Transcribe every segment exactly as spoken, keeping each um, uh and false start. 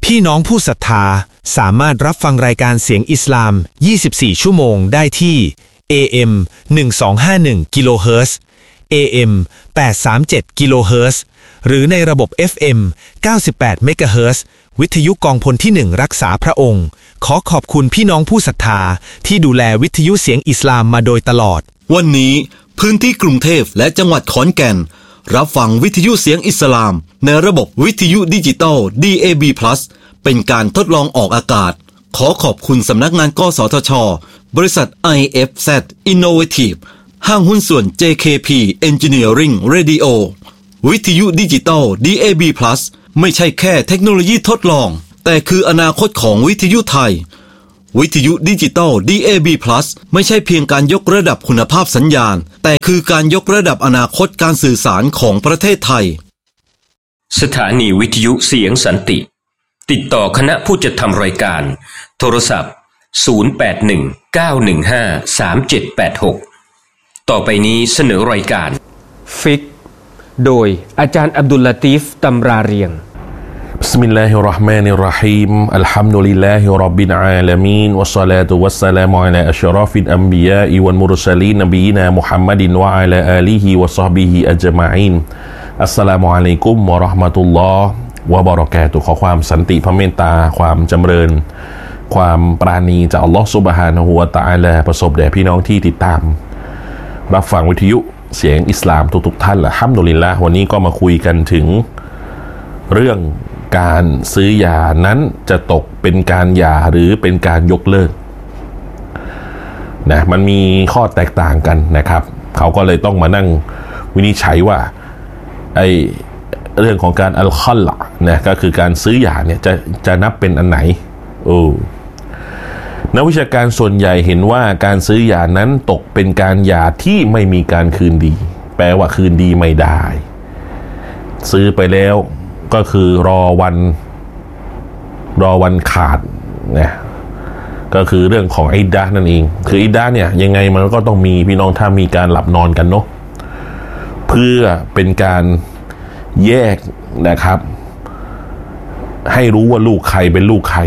พี่น้องผู้ศรัทธาสามารถรับฟังรายการเสียงอิสลามยี่สิบสี่ชั่วโมงได้ที่ เอ เอ็ม หนึ่งสองห้าหนึ่ง กิโลเฮิรตซ์ เอ เอ็ม แปดสามเจ็ด กิโลเฮิรตซ์หรือในระบบ เอฟ เอ็ม เก้าสิบแปด เมกะเฮิรตซ์วิทยุกองพลที่หนึ่งรักษาพระองค์ขอขอบคุณพี่น้องผู้ศรัทธาที่ดูแลวิทยุเสียงอิสลามมาโดยตลอดวันนี้พื้นที่กรุงเทพและจังหวัดขอนแก่นรับฟังวิทยุเสียงอิสลามในระบบวิทยุดิจิตอล ดี เอ บี พลัส เป็นการทดลองออกอากาศขอขอบคุณสำนักงานกสทช.บริษัท ไอ เอฟ แซด Innovative ห้างหุ้นส่วน เจ เค พี Engineering Radio วิทยุดิจิตอล ดี เอ บี พลัส ไม่ใช่แค่เทคโนโลยีทดลองแต่คืออนาคตของวิทยุไทยวิทยุดิจิตอล ดี เอ บี พลัส ไม่ใช่เพียงการยกระดับคุณภาพสัญญาณแต่คือการยกระดับอนาคตการสื่อสารของประเทศไทยสถานีวิทยุเสียงสันติติดต่อคณะผู้จัดทำรายการโทรศัพท์ศูนย์ แปด หนึ่ง เก้า หนึ่ง ห้า สาม เจ็ด แปด หกต่อไปนี้เสนอรายการฟิกโดยอาจารย์อับดุลลาตีฟตำราเรียงบิสมิลลาฮิรเราะห์มานิรเราะฮีมอัลฮัมดุลิลลาฮิร็อบบิลอาลามีนวัสศอลาตุวัสสลามุอะลาอัชรอฟิลอัมบิยาอิวัลมุรสลีนนบีนามุฮัมมัดวะอะลาอาลีฮิวะศอฮบิฮิอัจมะอีนอัสสลามุอะลัยกุมวะเราะห์มะตุลลอฮ์วะบะเราะกาตุฮ์ขอความสันติพระเมตตาความจำเริญความปราณีจากอัลลอฮ์ซุบฮานะฮูวะตะอาลาประสบแด่พี่น้องที่ติดตามรับฟังวิทยุเสียงอิสลามทุกๆท่านอัลฮัมดุลิลละห์วันนี้ก็มาคุยกันถึงเรื่องการซื้อหย่านั้นจะตกเป็นการหย่าหรือเป็นการยกเลิกนะมันมีข้อแตกต่างกันนะครับเขาก็เลยต้องมานั่งวินิจฉัยว่าไอเรื่องของการอัลคอลละนะก็คือการซื้อหย่าเนี่ยจะจะนับเป็นอันไหนโอ้นักวิชาการส่วนใหญ่เห็นว่าการซื้อหย่านั้นตกเป็นการหย่าที่ไม่มีการคืนดีแปลว่าคืนดีไม่ได้ซื้อไปแล้วก็คือรอวันรอวันขาดนะก็คือเรื่องของอิดดะห์นั่นเองคืออิดดะห์เนี่ยยังไงมันก็ต้องมีพี่น้องถ้ามีการหลับนอนกันเนาะเพื่อเป็นการแยกนะครับให้รู้ว่าลูกใครเป็นลูกใคร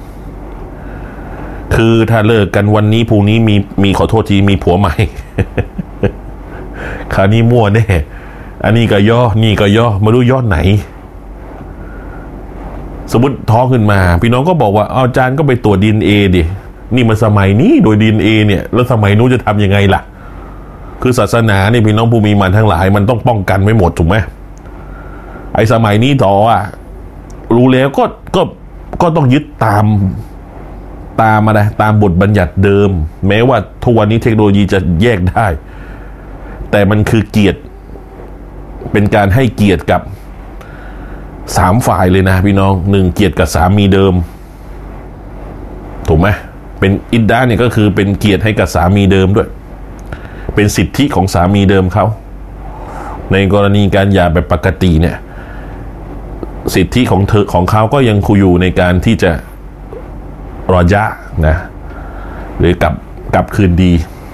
คือถ้าเลิกกันวันนี้พรุ่งนี้มีมีขอโทษทีมีผัวใหม่ คราวนี้มั่วแน่อันนี้ก็ย่อนี่ก็ย่อไม่รู้ย่อไหนสมมติท้องขึ้นมาพี่น้องก็บอกว่าอาจารย์ก็ไปตรวจ ดี เอ็น เอ ดินี่มันสมัยนี้โดย ดี เอ็น เอ เนี่ยแล้วสมัยนู้นจะทำยังไงล่ะคือศาสนาเนี่ยพี่น้องผู้มีมันทั้งหลายมันต้องป้องกันไว้หมดถูกไหมไอ้สมัยนี้ต่ออ่ะรู้แล้วก็ก็ก็ต้องยึดตามตามอะไรตามบทบัญญัติเดิมแม้ว่าทุกวันนี้เทคโนโลยีจะแยกได้แต่มันคือเกียรติเป็นการให้เกียรติกับสามฝ่ายเลยนะพี่น้องหนึ่งเกียรติกับสามีเดิมถูกไหมเป็นอิดดะห์เนี่ยก็คือเป็นเกียรติให้กับสามีเดิมด้วยเป็นสิทธิของสามีเดิมเขาในกรณีการหย่าแบบปกติเนี่ยสิทธิของเธอของเขาก็ยังคุยอยู่ในการที่จะรอยะนะหรือกลับกลับคืนดี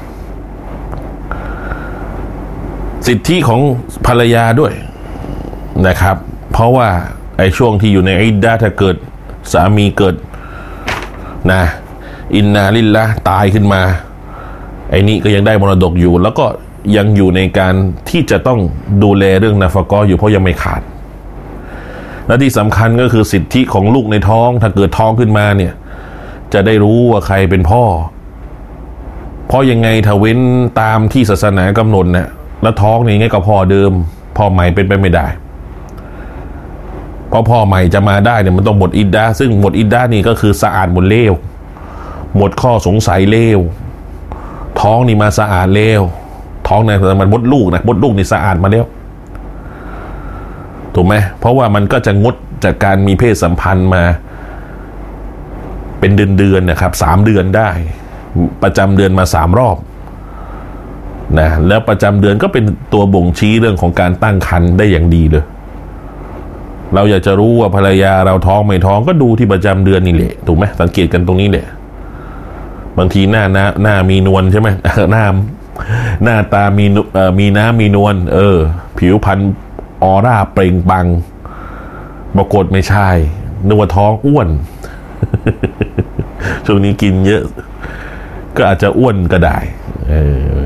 สิทธิของภรรยาด้วยนะครับเพราะว่าไอ้ช่วงที่อยู่ในอิดดะห์ถ้าเกิดสามีเกิดนะอินนาลิลละห์ตายขึ้นมาไอ้นี่ก็ยังได้มรดกอยู่แล้วก็ยังอยู่ในการที่จะต้องดูแลเรื่องนาฟะกอฮ์อยู่เพราะยังไม่ขาดและที่สำคัญก็คือสิทธิของลูกในท้องถ้าเกิดท้องขึ้นมาเนี่ยจะได้รู้ว่าใครเป็นพ่อเพราะยังไงถ้าเว้นตามที่ศาสนากำหนดเนี่ยแล้วท้องนี่ไงก็พ่อเดิมพ่อใหม่เป็นไปไม่ได้เพราะพ่อใหม่จะมาได้เนี่ยมันต้องหมดอิดดะห์ซึ่งหมดอิดดะห์นี่ก็คือสะอาดหมดเลวหมดข้อสงสัยเลวท้องนี่มาสะอาดเลวท้องเนี่ยมันมดลูกนะมดลูกนี่สะอาดมาแล้วถูกไหมเพราะว่ามันก็จะงดจากการมีเพศสัมพันธ์มาเป็นเดือนๆนะครับสามเดือนได้ประจำเดือนมาสามรอบนะแล้วประจำเดือนก็เป็นตัวบ่งชี้เรื่องของการตั้งครรภ์ได้อย่างดีเลยเราอยากจะรู้ว่าภรรยาเราท้องไม่ท้องก็ดูที่ประจำเดือนนี่แหละถูกไหมสังเกตกันตรงนี้แหละบางทีหน้าหน้าหน้ามีนวลใช่ไหมหน้าหน้าตามีเอ่อมีน้ำมีนวลเออผิวพรรณออร่าเปล่งปลั่งปรากฏไม่ใช่นึกว่าท้องอ้วน ช่วงนี้กินเยอะก็อาจจะอ้วนก็ได้เออ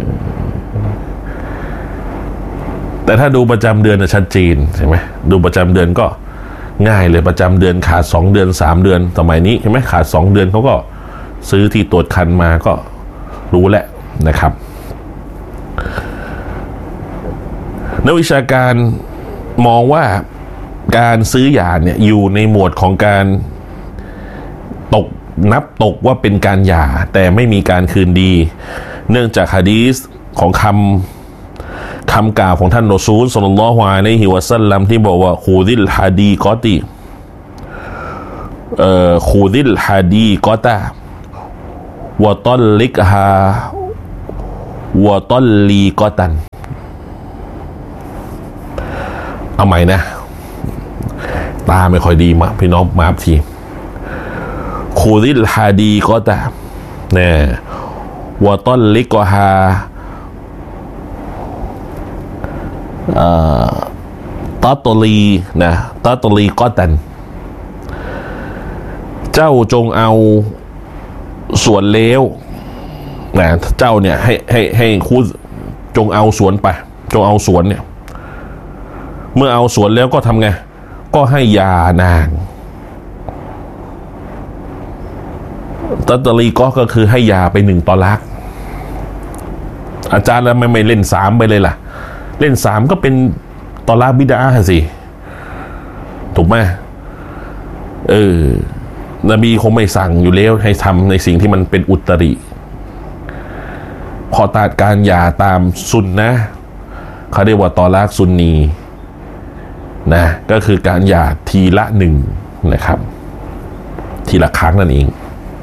แต่ถ้าดูประจำเดือนน่ะชัดเจนใช่ไหมดูประจำเดือนก็ง่ายเลยประจำเดือนขาดสองเดือนสามเดือนสมัยนี้ใช่ไหมขาดสองเดือนเขาก็ซื้อที่ตรวจคันมาก็รู้แหละนะครับนักวิชาการมองว่าการซื้อหย่าเนี่ยอยู่ในหมวดของการตกนับตกว่าเป็นการหย่าแต่ไม่มีการคืนดีเนื่องจากหะดีษของคำคำกล่าวของท่านรอซูลศ็อลลัลลอฮุอะลัยฮิวะซัลลัมที่บอกว่าคูดิลฮะดีกอติเอ่อคูดิลฮะดีกอตาวะตัลลิกฮาวะตัลลีกอตันเอาใหม่นะตาไม่ค่อยดีมาพี่น้องมาทีคูดิลฮาดีก็ตามเนี่ยวะตัลลิกฮาเอ่อตัตลีนะตัตลีก็ตันเจ้าจงเอาส่วนเลวนะเจ้าเนี่ยให้ให้ให้คู่จงเอาสวนไปจงเอาสวนเนี่ยเมื่อเอาสวนแล้วก็ทำไงก็ให้ยานางตัตลีก็ก็คือให้ยาไปหนึ่งตอลักอาจารย์แล้วไม่ไม่เล่นสามไปเลยล่ะเล่นสามก็เป็นตอลักบิดาสิถูกไหมเออนบีคงไม่สั่งอยู่แล้วให้ทำในสิ่งที่มันเป็นอุตริพอตัดการหย่าตามซุนนะเขาเรียกว่าตอลักซุนนีนะก็คือการหย่าทีละหนึ่งนะครับทีละครั้งนั่นเอง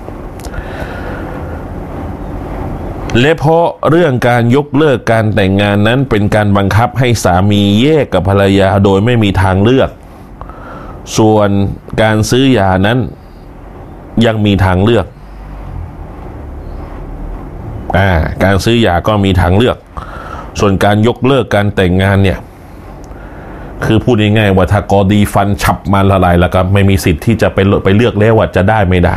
และเพราะเรื่องการยกเลิกการแต่งงานนั้นเป็นการบังคับให้สามีแยกกับภรรยาโดยไม่มีทางเลือกส่วนการซื้อหย่านั้นยังมีทางเลือกอ่าการซื้อหย่าก็มีทางเลือกส่วนการยกเลิกการแต่งงานเนี่ยคือพูดง่ายๆว่าถ้ากอดีฟันฉับมาละลายแล้วก็ไม่มีสิทธิ์ที่จะไปไปเลือกแล้วว่าจะได้ไม่ได้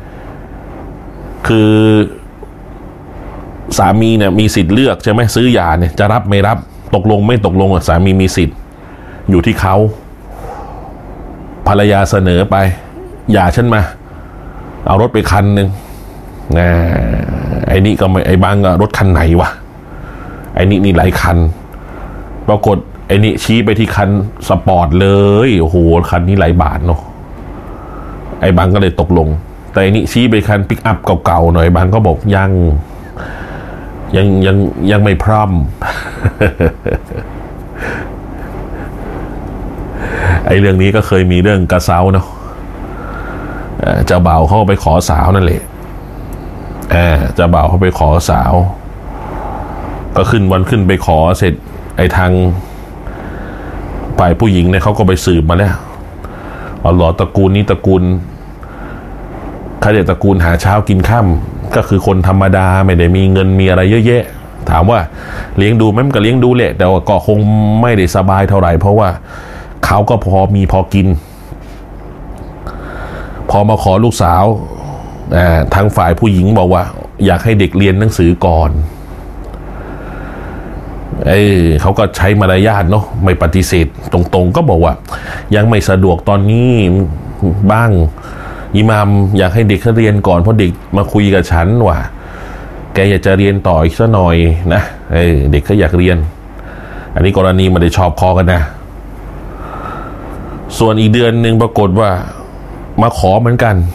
คือสามีเนี่ยมีสิทธิ์เลือกใช่ไหมซื้อหย่าเนี่ยจะรับไม่รับตกลงไม่ตกลงสามีมีสิทธิ์อยู่ที่เขาภรรยาเสนอไปหย่าฉันมาเอารถไปคันหนึ่งนะไอ้นี่ก็ไม่ไอ้บางก็รถคันไหนวะไอ้นี่นี่หลายคันปรากฏไอ้นี่ชี้ไปที่คันสปอร์ตเลยโอ้โหคันนี้หลายบาทเนาะไอ้บางก็เลยตกลงแต่ไอ้นี่ชี้ไปคันปิกอัพเก่าๆหน่อยบางก็บอกยังยังยังยังไม่พร้อม ไอ้เรื่องนี้ก็เคยมีเรื่องกระเซ้าเนาะเจ้าบ่าวเขาไปขอสาวนั่นแหละเจ้าบ่าวเขาไปขอสาวก็ขึ้นวันขึ้นไปขอเสร็จไอ้ทางฝ่ายผู้หญิงเนี่ยเขาก็ไปสืบมาแล้วอ๋อเหรอตระกูลนี้ตระกูลเขาเรียกตระกูลหาเช้ากินค่ำก็คือคนธรรมดาไม่ได้มีเงินมีอะไรเยอะแยะถามว่าเลี้ยงดูไหมมันก็เลี้ยงดูแหละแต่ว่าก็คงไม่ได้สบายเท่าไหร่เพราะว่าเขาก็พอมีพอกินพอมาขอลูกสาวทางฝ่ายผู้หญิงบอกว่าอยากให้เด็กเรียนหนังสือก่อนเอ้เขาก็ใช้มารยาทเนาะไม่ปฏิเสธตรงๆก็บอกว่ายังไม่สะดวกตอนนี้บ้างอิหม่ามอยากให้เด็กเขาเรียนก่อนเพราะเด็กมาคุยกับฉันว่าแกอยากจะเรียนต่ออีกสักหน่อยนะเอ้เด็กเขาอยากเรียนอันนี้กรณีมันได้ชอบคอกันนะส่วนอีกเดือนหนึ่งปรากฏว่ามาขอเหมือนกัน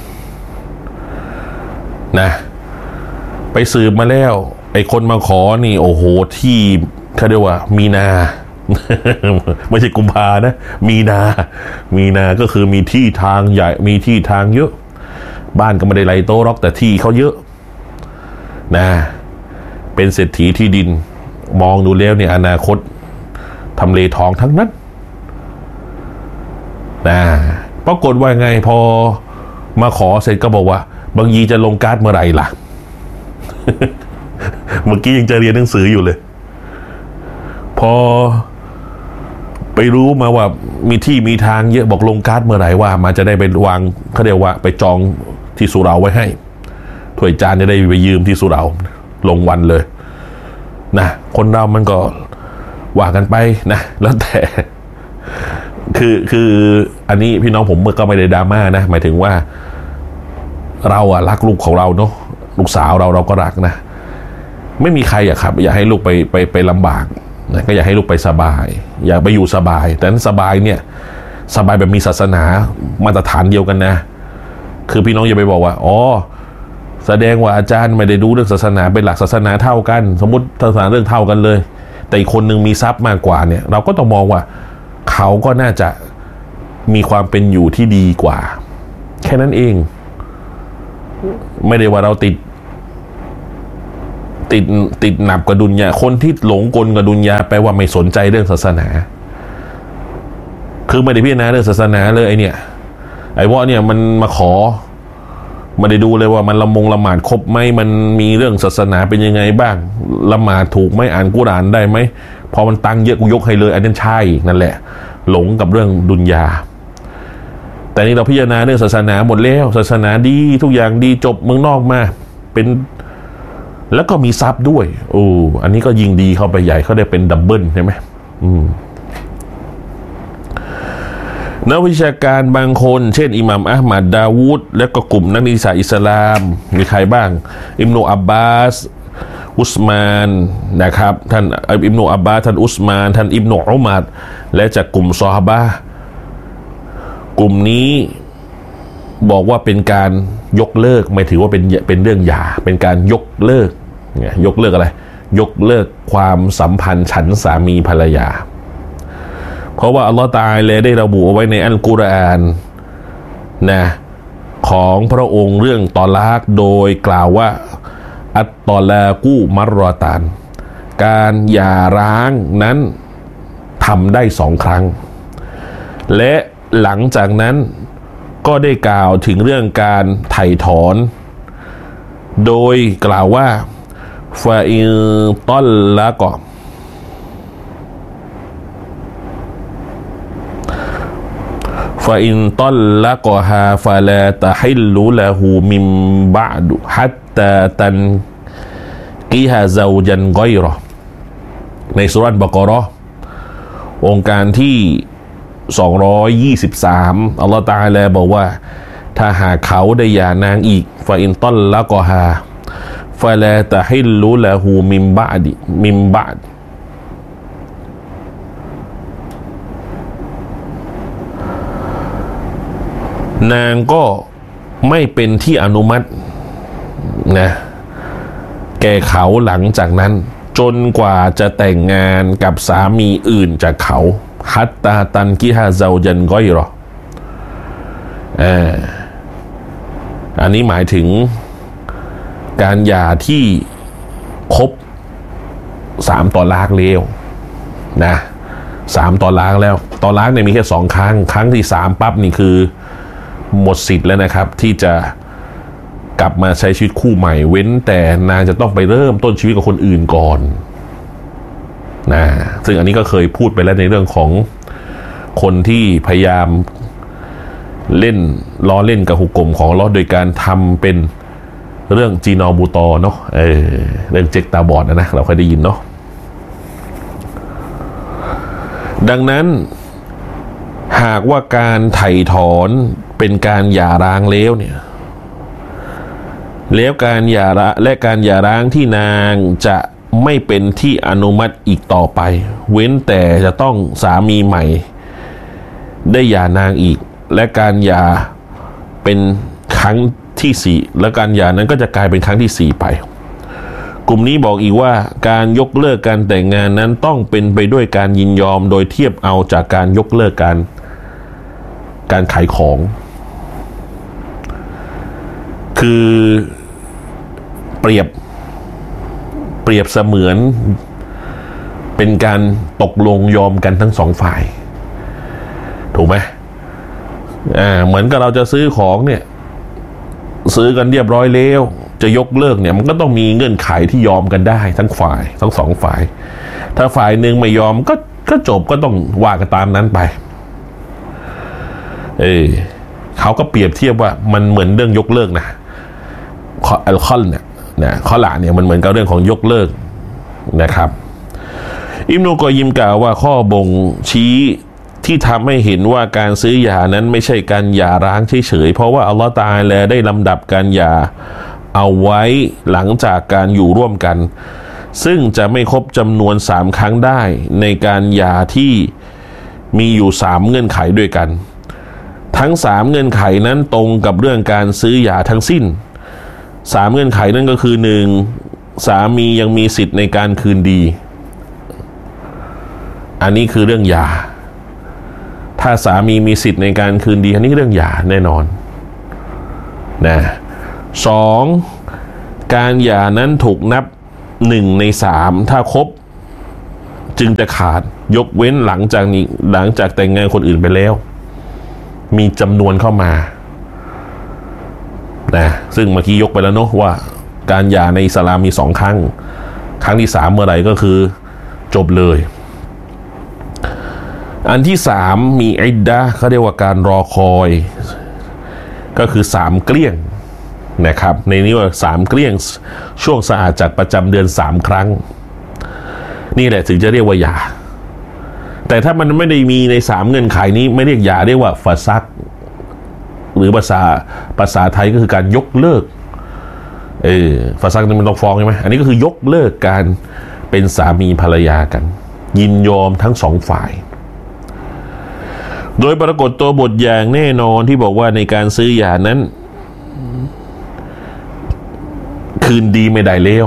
นะไปสืบมาแล้วไอ้คนมาขอนี่โอ้โหที่เขาเรียกว่ามีนา ไม่ใช่กุมภานะมีนามีนาก็คือมีที่ทางใหญ่มีที่ทางเยอะบ้านก็ไม่ได้ไรโตหรอกแต่ที่เขาเยอะนะเป็นเศรษฐีที่ดินมองดูแล้วเนี่ยอนาคตทำเลทองทั้งนั้นนะปรากฏว่าไงพอมาขอเสร็จก็บอกว่าบางยีจะลงการ์ดเมื่อไหร่ล่ะ เมื่อกี้ยังจะเรียนหนังสืออยู่เลยพอไปไปรู้มาว่ามีที่มีทางเยอะบอกลงการ์ดเมื่อไหร่ว่ามาจะได้ไปวางเขาเรียกว่าไปจองที่สุเหร่าไว้ให้ถ้วยจานจะได้ไปยืมที่สุเหร่าลงวันเลยนะคนเรามันก็ว่ากันไปนะแล้วแต่คือคืออันนี้พี่น้องผมเมื่อก็ไม่ได้ดราม่านะหมายถึงว่าเราอะรักลูกของเราเนาะลูกสาวเราเราก็รักนะไม่มีใครอะครับอยากให้ลูกไปไปไปลำบากนะก็อยากให้ลูกไปสบายอยากไปอยู่สบายแต่นั้นสบายเนี่ยสบายแบบมีศาสนามาตรฐานเดียวกันนะคือพี่น้องอย่าไปบอกว่าอ๋อแสดงว่าอาจารย์ไม่ได้ดูเรื่องศาสนาเป็นหลักศาสนาเท่ากันสมมติศาสนาเรื่องเท่ากันเลยแต่อีกคนนึงมีทรัพย์มากกว่าเนี่ยเราก็ต้องมองว่าเขาก็น่าจะมีความเป็นอยู่ที่ดีกว่าแค่นั้นเองไม่ได้ว่าเราติดติดติดหนับกับดุนยาคนที่หลงกลกับดุนยาแปลว่าไม่สนใจเรื่องศาสนาคือไม่ได้พิจารณาเรื่องศาสนาเลยไอเนี่ยไอ้ว่าเนี่ยมันมาขอไม่ได้ดูเลยว่ามันละมงละหมาดครบไหมมันมีเรื่องศาสนาเป็นยังไงบ้างละหมาดถูกไหมอ่านกุรอานได้ไหมพอมันตังเยอะกูยกให้เลยอันนั้นใช่นั่นแหละหลงกับเรื่องดุนยาแต่นี่เราพิจารณาเรื่องศาสนาหมดแล้วศาสนาดีทุกอย่างดีจบเมืองนอกมาเป็นแล้วก็มีทรัพย์ด้วยโอ้อันนี้ก็ยิ่งดีเข้าไปใหญ่เขาได้เป็นดับเบิลใช่ไหมอืมนักวิชาการบางคนเช่นอิหม่ามอะห์มัดดาวูดและก็กลุ่มนักนิสาอิสลามมีใครบ้างอิบนุอับบาสอุสมานนะครับท่านอิบนุอับบาสท่านอุสมานท่านอิบนุอุมัรและจากกลุ่มซอฮาบะห์กลุ่มนี้บอกว่าเป็นการยกเลิกไม่ถือว่าเป็นเป็นเรื่องหย่าเป็นการยกเลิกเนี่ยยกเลิกอะไรยกเลิกความสัมพันธ์ฉันสามีภรรยาเพราะว่าอัลลอฮฺตะอาลาได้ระบุเอาไว้ในอัลกุรอานนะของพระองค์เรื่องตอลากโดยกล่าวว่าอัตตอลากูมัรรอตานการหย่าร้างนั้นทำได้สองครั้งและหลังจากนั้นก็ได้กล่าวถึงเรื่องการไถ่ถอนโดยกล่าวว่าฟาอินตัลละกอฟาอินตัลละกอฮาฟาลาตะฮิลลุละฮูมิมบะดุฮัตตาตันกิฮาซาวจันกอยรอในสุราะห์บะเกาะเราะห์องค์การที่สองร้อยยี่สิบสามอัลลอฮฺตะอาลาบอกว่าถ้าหากเขาได้หย่านางอีกฟาอินตัลละกอฮาฟาลาตะฮิลลุละฮูมิมบะดิมิมบะดนางก็ไม่เป็นที่อนุมัตินะแก่เขาหลังจากนั้นจนกว่าจะแต่งงานกับสามีอื่นจากเขาฮัตตาตันกิฮาซาวจันกอยรออ่าอันนี้หมายถึงการหย่าที่ครบสามตอลากแล้วนะสามตอลากแล้วตอลากเนี่ยมีแค่สองครั้งครั้งที่สามปั๊บนี่คือหมดสิทธิ์แล้วนะครับที่จะกลับมาใช้ชีวิตคู่ใหม่เว้นแต่นางจะต้องไปเริ่มต้นชีวิตกับคนอื่นก่อนนะซึ่งอันนี้ก็เคยพูดไปแล้วในเรื่องของคนที่พยายามเล่นล้อเล่นกับหุกกลมของอัลเลาะห์โดยการทำเป็นเรื่องจีนอบูตอเนาะเออเรื่องเจ็กตาบอดนะนะเราเคยได้ยินเนาะดังนั้นหากว่าการไถ่ถอนเป็นการหย่าร้างแล้วเนี่ยแล้วการหย่าร้างและการหย่าร้างที่นางจะไม่เป็นที่อนุมัติอีกต่อไปเว้นแต่จะต้องสามีใหม่ได้หย่านางอีกและการหย่าเป็นครั้งที่สี่และการหย่านั้นก็จะกลายเป็นครั้งที่สี่ไปกลุ่มนี้บอกอีกว่าการยกเลิกการแต่งงานนั้นต้องเป็นไปด้วยการยินยอมโดยเทียบเอาจากการยกเลิกการการขายของคือเปรียบเปรียบเสมือนเป็นการตกลงยอมกันทั้งสองฝ่ายถูกไหมอ่าเหมือนกับเราจะซื้อของเนี่ยซื้อกันเรียบร้อยแล้วจะยกเลิกเนี่ยมันก็ต้องมีเงื่อนไขที่ยอมกันได้ทั้งฝ่ายทั้งสองฝ่ายถ้าฝ่ายหนึ่งไม่ยอมก็ก็จบก็ต้องว่ากันตามนั้นไปเออเขาก็เปรียบเทียบว่ามันเหมือนเรื่องยกเลิกนะอัลคอลเนี่ยนะข้อละเนี่ยมันเหมือนกับเรื่องของยกเลิกนะครับอิบนุกอยยิมกล่าวว่าข้อบ่งชี้ที่ทำให้เห็นว่าการซื้อหย่านั้นไม่ใช่การหย่าร้างเฉยๆเพราะว่าอัลลอฮฺตะอาลาได้ลำดับการหย่าเอาไว้หลังจากการอยู่ร่วมกันซึ่งจะไม่ครบจำนวนสามครั้งได้ในการหย่าที่มีอยู่สามเงื่อนไขด้วยกันทั้งสามเงื่อนไขนั้นตรงกับเรื่องการซื้อหย่าทั้งสิ้นสามเงื่อนไขนั้นก็คือหนึ่งสามียังมีสิทธิ์ในการคืนดีอันนี้คือเรื่องหย่าถ้าสามีมีสิทธิ์ในการคืนดีอันนี้เรื่องหย่าแน่นอนนะสองการหย่านั้นถูกนับหนึ่งในสามถ้าครบจึงจะขาดยกเว้นหลังจากนี้หลังจากแต่งงานคนอื่นไปแล้วมีจำนวนเข้ามานะซึ่งเมื่อกี้ยกไปแล้วเนาะว่าการหย่าในอิสลามมีสองครั้งครั้งที่สามเมื่อไหร่ก็คือจบเลยอันที่สามมีอิดดะห์เขาเรียกว่าการรอคอยก็คือสามเกลี้ยงนะครับในนี้ว่าสามเกลี้ยงช่วงสะอาดจากประจำเดือนสามครั้งนี่แหละถึงจะเรียกว่าหย่าแต่ถ้ามันไม่ได้มีในสามเงื่อนไขนี้ไม่เรียกหย่าเรียกว่าฟาซักหรือภาษาภาษาไทยก็คือการยกเลิกเออฟาซักนี่มันต้องฟ้องใช่ไหมอันนี้ก็คือยกเลิกการเป็นสามีภรรยากันยินยอมทั้งสองฝ่ายโดยปรากฏตัวบทอย่างแน่นอนที่บอกว่าในการซื้อหย่านั้นคืนดีไม่ได้แล้ว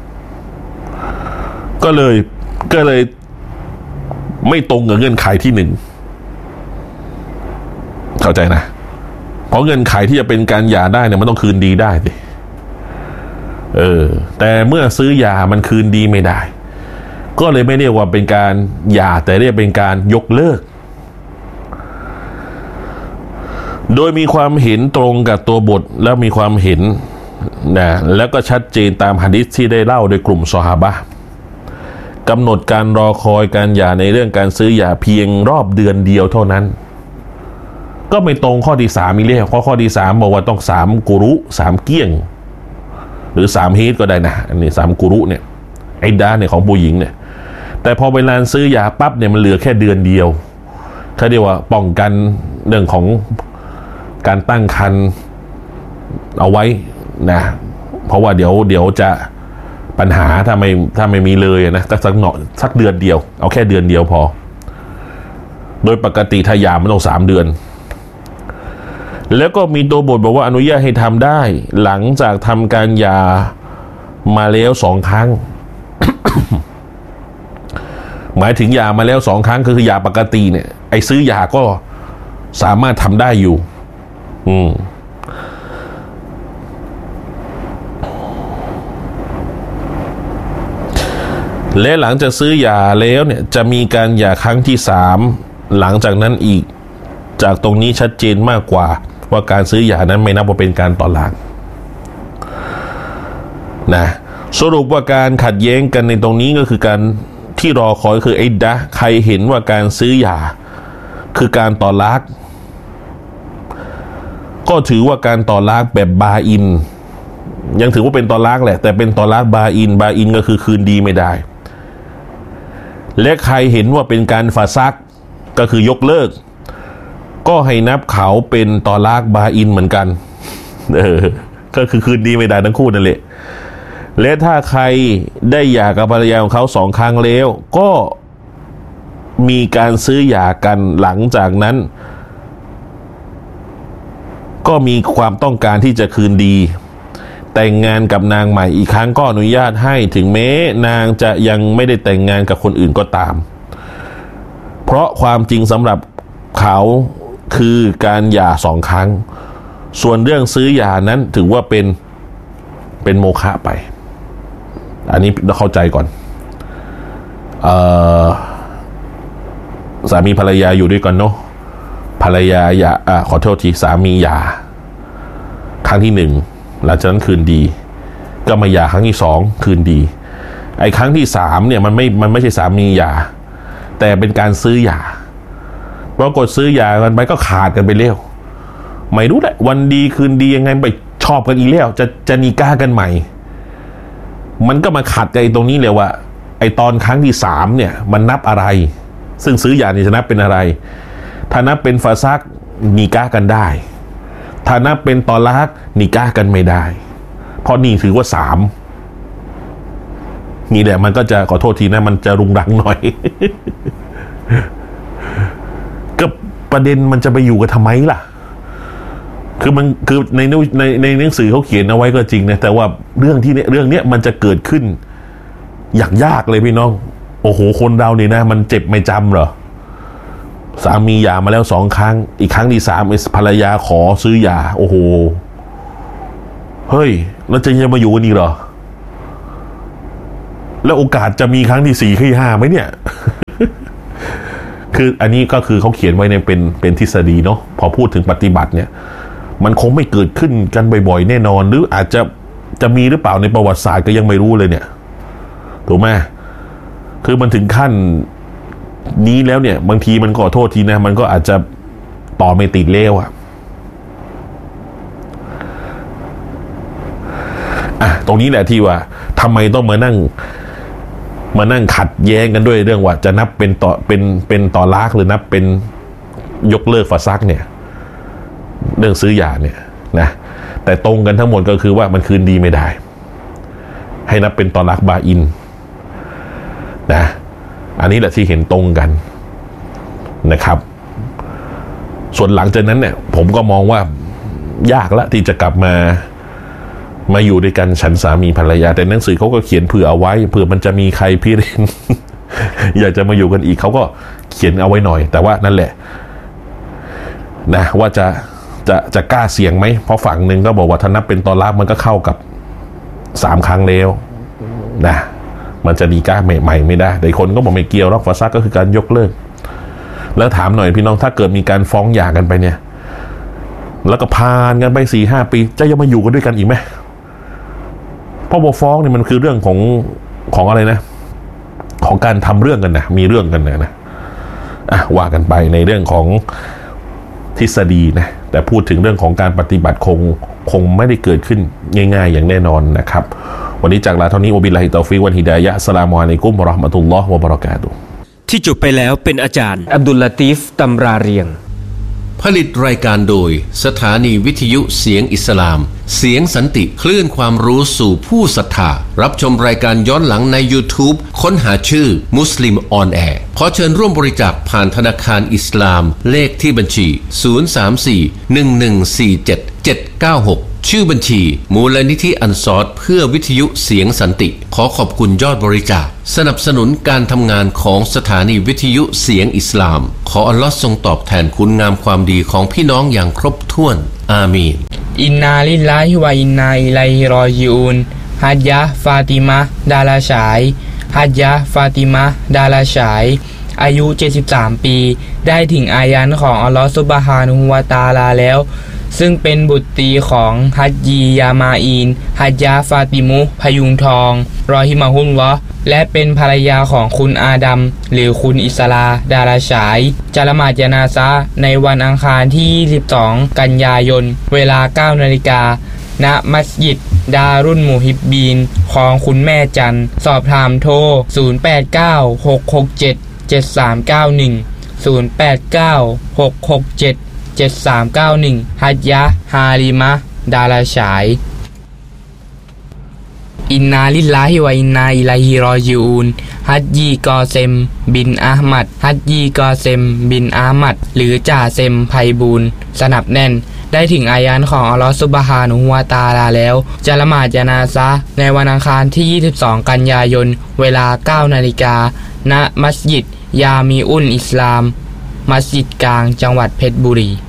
ก็เลยก็เลยไม่ตรงกับเงื่อนไขที่หนึ่งเข้าใจนะเพราะเงื่อนไขที่จะเป็นการหย่าได้เนี่ยมันต้องคืนดีได้สิเออแต่เมื่อซื้อหย่ามันคืนดีไม่ได้ก็เลยไม่เรียกว่าเป็นการหย่าแต่เรียกเป็นการยกเลิกโดยมีความเห็นตรงกับตัวบทแล้วมีความเห็นนะแล้วก็ชัดเจนตามหะดีษที่ได้เล่าโดยกลุ่มซอฮาบะห์กำหนดการรอคอยการหย่าในเรื่องการซื้อหย่าเพียงรอบเดือนเดียวเท่านั้นก็ไม่ตรงข้อที่สามอีกแล้วข้อข้อที่สามบอกว่าต้องสามกุรุสามเกี้ยงหรือสามเฮดก็ได้นะอันนี้สามกุรุเนี่ยไอ้ด้านเนี่ยของผู้หญิงเนี่ยแต่พอเวลาซื้อหย่าปั๊บเนี่ยมันเหลือแค่เดือนเดียวเขาเรียกว่าป้องกันเรื่องของการตั้งครรภ์เอาไว้นะเพราะว่าเดี๋ยวเดี๋ยวจะปัญหาถ้าไม่ถ้าไม่มีเลยนะสักสักหน่อยสักเดือนเดียวเอาแค่เดือนเดียวพอโดยปกติถ้าหย่ามันต้องสามเดือนแล้วก็มีตัวบทบอกว่าอนุญาตให้ทำได้หลังจากทำการหย่ามาแล้วสองครั้ง หมายถึงหย่ามาแล้วสองครั้งคือหย่าปกติเนี่ยไอ้ซื้อหย่าก็สามารถทำได้อยู่อืมและหลังจากซื้อหย่าแล้วเนี่ยจะมีการหย่าครั้งที่สามหลังจากนั้นอีกจากตรงนี้ชัดเจนมากกว่าว่าการซื้อหย่านั้นไม่นับว่าเป็นการต่อหลักนะสรุปว่าการขัดแย้งกันในตรงนี้ก็คือการที่รอคอยคือไอ้ดะใครเห็นว่าการซื้อหย่าคือการต่อลักก็ถือว่าการต่อลักแบบบาอินยังถือว่าเป็นต่อลักแหละแต่เป็นต่อลักบาอินบาอินก็คือคืนดีไม่ได้และใครเห็นว่าเป็นการฟาซักก็คือยกเลิกก็ให้นับเขาเป็นต่อลักบาอินเหมือนกันเออก็คือคืนดีไม่ได้ทั้งคู่นั่นแหละและถ้าใครได้หย่ากับภรรยาของเขาสองครั้งแล้วก็มีการซื้อหย่ากันหลังจากนั้นก็มีความต้องการที่จะคืนดีแต่งงานกับนางใหม่อีกครั้งก็อนุญาตให้ถึงแม้นางจะยังไม่ได้แต่งงานกับคนอื่นก็ตามเพราะความจริงสำหรับเขาคือการหย่าสองครั้งส่วนเรื่องซื้อหย่านั้นถือว่าเป็นเป็นโมฆะไปอันนี้เราเข้าใจก่อนเอ่อสามีภรรยาอยู่ด้วยกันเนาะภรรยาหย่าอ่ะขอโทษทีสามีหย่าครั้งที่หนึ่งหลังจากนั้นคืนดีก็มาหย่าครั้งที่สองคืนดีไอ้ครั้งที่สามเนี่ยมันไม่มันไม่ใช่สามีหย่าแต่เป็นการซื้อหย่าปรากฏซื้อหย่ากันไปก็ขาดกันไปเร็วไม่รู้แหละวันดีคืนดียังไงไปชอบกันอีกแล้วจะจะนิก้ากันใหม่มันก็มาขัดกันไอ้ตรงนี้เลยว่าไอ้ตอนครั้งที่สามเนี่ยมันนับอะไรซึ่งซื้อหย่านี่จะนับเป็นอะไรถ้านับเป็นฟาซักนิก้ากันได้ถ้านับเป็นตอลักนิก้ากันไม่ได้เพราะนี่ถือว่าสามนี่แหละมันก็จะขอโทษทีนะมันจะรุงรังหน่อย ก็ประเด็นมันจะไปอยู่กันทำไมล่ะคือมันคือในในในหนังสือเขาเขียนเอาไว้ก็จริงนะแต่ว่าเรื่องที่เนี้ยเรื่องเนี้ยมันจะเกิดขึ้นยากยากเลยพี่น้องโอ้โหคนเราเนี่ยนะมันเจ็บไม่จำเหรอสามีหย่ามาแล้วสองครั้งอีกครั้งที่สามภรรยาขอซื้อหย่าโอ้โหเฮ้ยแล้วจะยังมาอยู่กันอีกเหรอแล้วโอกาสจะมีครั้งที่สี่ที่ห้าไหมเนี่ย คืออันนี้ก็คือเขาเขียนไว้ในเป็นเป็นทฤษฎีเนาะพอพูดถึงปฏิบัติเนี่ยมันคงไม่เกิดขึ้นกันบ่อยๆแน่นอนหรืออาจจะจะมีหรือเปล่าในประวัติศาสตร์ก็ยังไม่รู้เลยเนี่ยถูกไหมคือมันถึงขั้นนี้แล้วเนี่ยบางทีมันขอโทษทีนะมันก็อาจจะต่อไม่ติดเลวอะอ่ะตรงนี้แหละที่ว่าทำไมต้องมานั่งมานั่งขัดแย้งกันด้วยเรื่องว่าจะนับเป็นต่อเป็นเป็นต่อลากหรือนับเป็นยกเลิกฟาซักเนี่ยเรื่องซื้อหย่าเนี่ยนะแต่ตรงกันทั้งหมดก็คือว่ามันคืนดีไม่ได้ให้นับเป็นต่อลากบาอินนะอันนี้แหละที่เห็นตรงกันนะครับส่วนหลังจากนั้นเนี่ยผมก็มองว่ายากละที่จะกลับมามาอยู่ด้วยกันฉันสามีภรรยาแต่หนังสือเขาก็เขียนเผื่อเอาไว้เผื่อมันจะมีใครพี่เรน อยากจะมาอยู่กันอีกเขาก็เขียนเอาไว้หน่อยแต่ว่านั่นแหละนะว่าจะจะจะกล้าเสี่ยงไหมเพราะฝั่งหนึ่งก็บอกว่าถ้านับเป็นตอนรับมันก็เข้ากับสามครั้งแล้วนะมันจะดีกล้าใหม่ๆไม่ได้แต่คนก็บอกไม่เกี่ยวหรอกฟาซักก็คือการยกเลิกแล้วถามหน่อยพี่น้องถ้าเกิดมีการฟ้องหย่ากันไปเนี่ยแล้วก็ผ่านกันไปสี่ห้าปีจะยังมาอยู่กันด้วยกันอีกไหมเพราะว่าฟ้องเนี่ยมันคือเรื่องของของอะไรนะของการทำเรื่องกันนะมีเรื่องกันนะนะอ่ะว่ากันไปในเรื่องของทฤษฎีนะแต่พูดถึงเรื่องของการปฏิบัติคงคงไม่ได้เกิดขึ้นง่ายๆอย่างแน่นอนนะครับวันนี้จากลาเท่านี้วะบิลลาฮิตอฟิกวันฮิดายะฮ์อัสสลามุอะลัยกุมวะเราะห์มะตุลลอฮ์วะบะเราะกาตุฮ์ที่จบไปแล้วเป็นอาจารย์อับดุลลาตีฟตำราเรียงผลิตรายการโดยสถานีวิทยุเสียงอิสลามเสียงสันติคลื่นความรู้สู่ผู้ศรัทธารับชมรายการย้อนหลังใน YouTube ค้นหาชื่อมุสลิมออนแอร์ขอเชิญร่วมบริจาคผ่านธนาคารอิสลามเลขที่บัญชีศูนย์ สาม สี่ หนึ่ง หนึ่ง สี่ เจ็ด เจ็ด เก้า หกชื่อบัญชีมูลนิธิอันซอรเพื่อวิทยุเสียงสันติขอขอบคุณยอดบริจาคสนับสนุนการทำงานของสถานีวิทยุเสียงอิสลามขออัลลอฮ์ทรงตอบแทนคุณงามความดีของพี่น้องอย่างครบถ้วนอามีนอินนาลิลลาฮิวะอินนาอิลัยฮิรอญิอูนฮัจญะห์ฟาติมะห์ดาราฉายฮัจญะห์ฟาติมะห์ดาราฉายอายุเจ็ดสิบสามปีได้ถึงอายันของอัลลอฮ์ซุบฮานะฮูวะตะอาลาแล้วซึ่งเป็นบุตรีของฮัจญียามาอีนฮัจญะห์ฟาติมุพยุงทองรอฮิมะฮุลลอฮ์และเป็นภรรยาของคุณอาดัมหรือคุณอิสลาดาราฉายจะละหมาดญะนาซะห์ในวันอังคารที่ยี่สิบสองกันยายนเวลา เก้านาฬิกา ณมัสยิดดารุนมุฮิบบีนของคุณแม่จันสอบถามโทรศูนย์ แปด เก้า หก หก เจ็ด เจ็ด สาม เก้า หนึ่ง ศูนย์ แปด เก้า หก หก เจ็ด เจ็ด สาม เก้า หนึ่งฮัจญะห์ฮาลิมะห์ดาราฉายอินนาลิลลาฮิวะอินนาอิลัยฮิรอญิอูนฮัจญีกอเซมบินอะห์มัดฮัจญีกอเซมบินอะห์มัดหรือจ่าเซมไพบูลย์สนับแน่นได้ถึงอายันของอัลลอฮฺซุบฮานะฮูวะตะอาลาแล้วจะละหมาดญะนาซะห์ในวันอังคารที่ยี่สิบสองกันยายนเวลา เก้านาฬิกา ณมัสยิดยามีอุลอิสลามมัสยิดกลางจังหวัดเพชรบุรี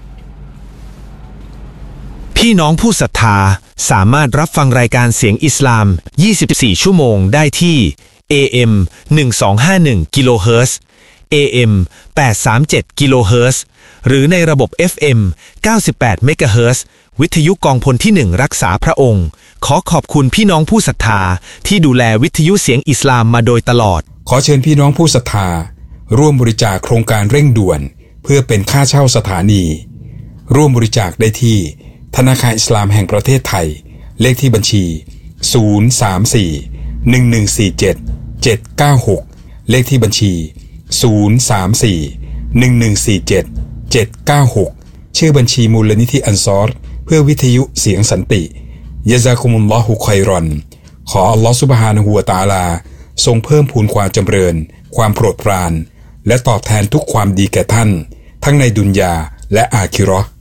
พี่น้องผู้ศรัทธาสามารถรับฟังรายการเสียงอิสลามยี่สิบสี่ชั่วโมงได้ที่ เอ เอ็ม หนึ่งสองห้าหนึ่ง กิโลเฮิรตซ์ เอ เอ็ม แปดสามเจ็ด กิโลเฮิรตซ์หรือในระบบ เอฟ เอ็ม เก้าสิบแปด เมกะเฮิรตซ์วิทยุกองพลที่หนึ่งรักษาพระองค์ขอขอบคุณพี่น้องผู้ศรัทธาที่ดูแลวิทยุเสียงอิสลามมาโดยตลอดขอเชิญพี่น้องผู้ศรัทธาร่วมบริจาคโครงการเร่งด่วนเพื่อเป็นค่าเช่าสถานีร่วมบริจาคได้ที่ธนาคารอิสลามแห่งประเทศไทยเลขที่บัญชีศูนย์ สาม สี่ หนึ่ง หนึ่ง สี่ เจ็ด เจ็ด เก้า หกเลขที่บัญชีศูนย์ สาม สี่ หนึ่ง หนึ่ง สี่ เจ็ด เจ็ด เก้า หกชื่อบัญชีมูลนิธิอันซอรเพื่อวิทยุเสียงสันติยะซากุมุลลอฮุค็อยรอนขออัลลอฮฺซุบฮานะฮูวะตะอาลาทรงเพิ่มพูนความจำเริญความโปรดปรานและตอบแทนทุกความดีแก่ท่านทั้งในดุนยาและอาคิเราะห์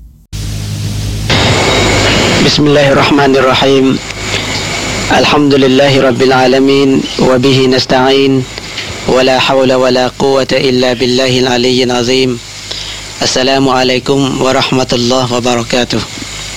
บิสมิลลาฮิรเราะห์มานิรเราะฮีมอัลฮัมดุลิลลาฮิร็อบบิลอาลามีนวะบิฮินัสตะอีนวะลาฮาวละวะลากุวะตะอิลลาบิลลาฮิลอะลียิลอะซีมอัสสลามุอะลัยกุมวะเราะห์มะตุลลอฮ์วะบะเราะกาตุฮ์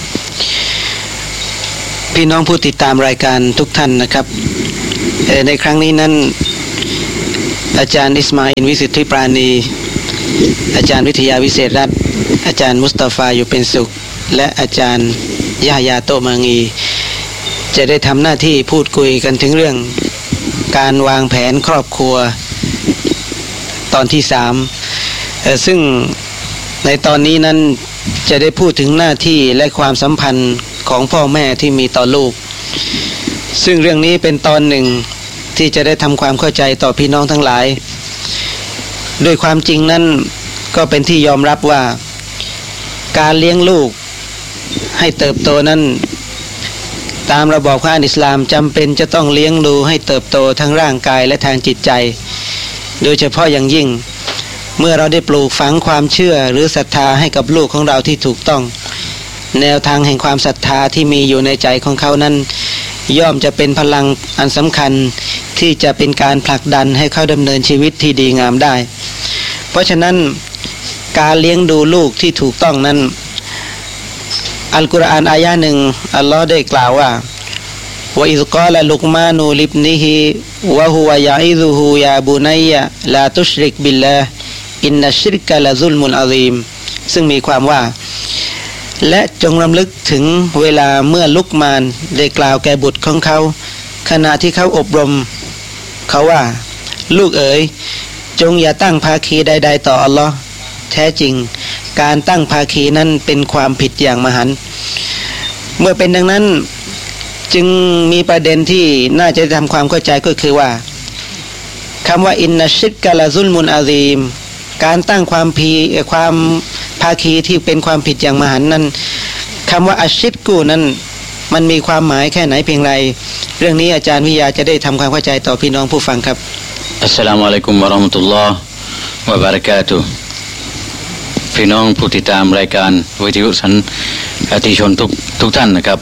พี่น้องผู้ติดตามรายการทุกท่านนะครับในครั้งนี้นั้นอาจารย์อิสมาอิลวิสิทธิปราณีอาจารย์วิทยาวิเศษรัตน์อาจารย์มุสตาฟาอยู่เป็นสุขและอาจารย์ยะฮยาโตมังีจะได้ทำหน้าที่พูดคุยกันถึงเรื่องการวางแผนครอบครัวตอนที่สามซึ่งในตอนนี้นั้นจะได้พูดถึงหน้าที่และความสัมพันธ์ของพ่อแม่ที่มีต่อลูกซึ่งเรื่องนี้เป็นตอนหนึ่งที่จะได้ทำความเข้าใจต่อพี่น้องทั้งหลายโดยความจริงนั้นก็เป็นที่ยอมรับว่าการเลี้ยงลูกให้เติบโตนั้นตามระบอบของอิสลามจำเป็นจะต้องเลี้ยงดูให้เติบโตทั้งร่างกายและทางจิตใจโดยเฉพาะอย่างยิ่งเมื่อเราได้ปลูกฝังความเชื่อหรือศรัทธาให้กับลูกของเราที่ถูกต้องแนวทางแห่งความศรัทธาที่มีอยู่ในใจของเขานั้นย่อมจะเป็นพลังอันสำคัญที่จะเป็นการผลักดันให้เขาดำเนินชีวิตที่ดีงามได้เพราะฉะนั้นการเลี้ยงดูลูกที่ถูกต้องนั้นอัลกุรอานอายะหนึ่งอัลลอฮ์ได้กล่าวว่าวะอิซกาละลุกมานูลิบนิฮิวะฮุวะยะอิซุฮูยาบุนัยยะลาตุชริกบิลลาฮ์อินนัชชิรกะละซุลมุนอะซีมซึ่งมีความว่าและจงรำลึกถึงเวลาเมื่อลุกมานได้กล่าวแก่บุตรของเขาขณะที่เขาอบรมเขาว่าลูกเอ๋ยจงอย่าตั้งภาคีใดๆต่ออัลลอฮ์แท้จริงการตั้งภาคีนั้นเป็นความผิดอย่างมหันต์เมื่อเป็นดังนั้นจึงมีประเด็นที่น่าจะทำความเข้าใจก็คือว่าคำว่าอินนัชชิรกะละซุลมุนอะซีมการตั้งความพีความภาคีที่เป็นความผิดอย่างมหันต์นั้นคำว่าอัชชิรกูนั้นมันมีความหมายแค่ไหนเพียงไรเรื่องนี้อาจารย์วิทยาจะได้ทำความเข้าใจต่อพี่น้องผู้ฟังครับอัสสลามุอะลัยกุมวะเราะห์มะตุลลอฮ์วะบะเราะกาตุฮ์พี่น้องผู้ติดตามรายการวิทยุสันติชนทุกทุกท่านนะครับ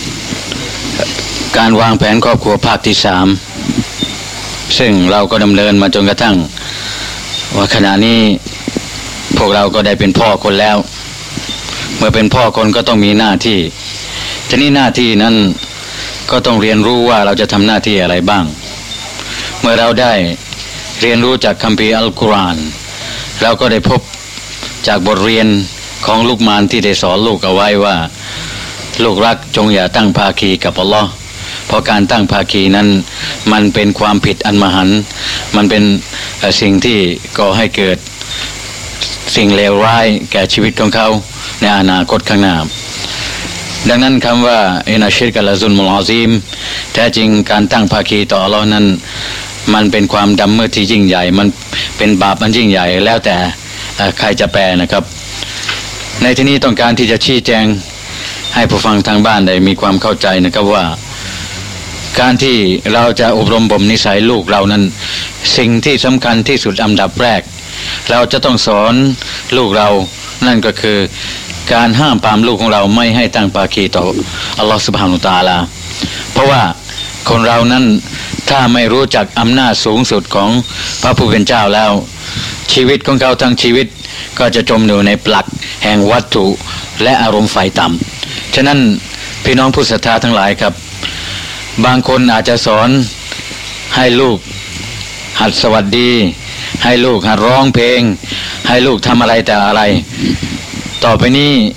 การวางแผนครอบครัวภาคที่สามซึ่งเราก็ดำเนินมาจนกระทั่งว่าขณะนี้พวกเราก็ได้เป็นพ่อคนแล้วเมื่อเป็นพ่อคนก็ต้องมีหน้าที่ทีนี้หน้าที่นั้นก็ต้องเรียนรู้ว่าเราจะทำหน้าที่อะไรบ้างเมื่อเราได้เรียนรู้จากคัมภีร์อัลกุรอานเราก็ได้พบจากบทเรียนของลูกมารที่ได้สอนลูกเอาไว้ว่าลูกรักจงอย่าตั้งภาคีกับอัลลอฮ์เพราะการตั้งภาคีนั้นมันเป็นความผิดอันมหันต์มันเป็นสิ่งที่ก่อให้เกิดสิ่งเลวร้ายแก่ชีวิตของเขาในอนาคตข้างหน้าดังนั้นคำว่าอินนัชชิรกะละซุลมุนอะซีมแท้จริงการตั้งภาคีต่ออัลลอฮ์นั้นมันเป็นความดำมืดที่ยิ่งใหญ่มันเป็นบาปอันยิ่งใหญ่แล้วแต่ใครจะแปลนะครับในที่นี้ต้องการที่จะชี้แจงให้ผู้ฟังทางบ้านได้มีความเข้าใจนะครับว่าการที่เราจะอบรมบ่มนิสัยลูกเรานั้นสิ่งที่สำคัญที่สุดอันดับแรกเราจะต้องสอนลูกเรานั่นก็คือการห้ามปรามลูกของเราไม่ให้ตั้งภาคีต่ออัลลอฮฺซุบฮานะฮูวะตะอาลาเพราะว่าคนเรานั้นถ้าไม่รู้จักอำนาจสูงสุดของพระผู้เป็นเจ้าแล้วชีวิตของเขาทั้งชีวิตก็จะจมอยู่ในปลักแห่งวัตถุและอารมณ์ไฟต่ำฉะนั้นพี่น้องผู้ศรัทธาทั้งหลายครับบางคนอาจจะสอนให้ลูกหัดสวัสดีให้ลูกหัดร้องเพลงให้ลูกทำอะไรแต่อะไรต่อไปนี้